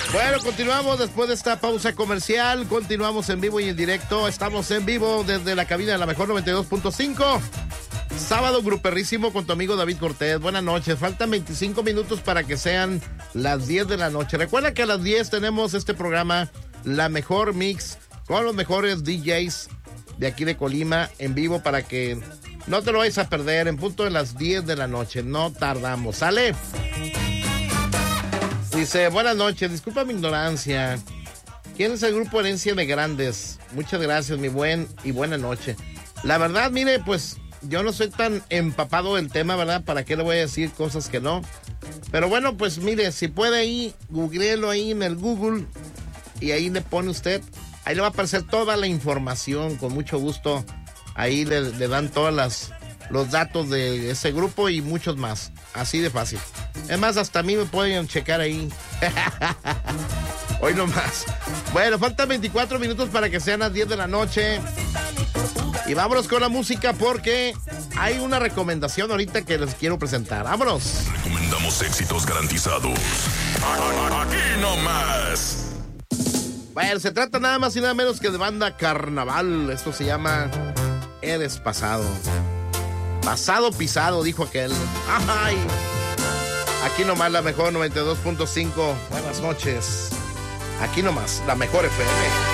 Bueno, continuamos después de esta pausa comercial. Continuamos en vivo y en directo. Estamos en vivo desde la cabina de la mejor 92.5. Sábado gruperrísimo con tu amigo David Cortés. Buenas noches. Faltan 25 minutos para que sean las 10 de la noche. Recuerda que a las 10 tenemos este programa, La Mejor Mix, con los mejores DJs de aquí de Colima en vivo para que no te lo vayas a perder en punto de las 10 de la noche. No tardamos. ¿Sale? Dice, buenas noches, disculpa mi ignorancia. ¿Quién es el grupo Herencia de Grandes? Muchas gracias, mi buen y buena noche. La verdad, mire, pues yo no soy tan empapado del tema, ¿verdad? ¿Para qué le voy a decir cosas que no? Pero bueno, pues mire, si puede ahí, googleelo ahí en el Google y ahí le pone usted, ahí le va a aparecer toda la información, con mucho gusto. Ahí le dan todas los datos de ese grupo y muchos más. Así de fácil. Es más, hasta a mí me pueden checar ahí. Hoy nomás. Bueno, faltan 24 minutos para que sean las 10 de la noche. Y vámonos con la música porque hay una recomendación ahorita que les quiero presentar. ¡Vámonos! Recomendamos éxitos garantizados. Aquí nomás. Bueno, se trata nada más y nada menos que de banda Carnaval. Esto se llama Eres Pasado. Pasado pisado, dijo aquel. ¡Ay! Aquí nomás la mejor 92.5. Buenas noches. Aquí nomás, la mejor FM.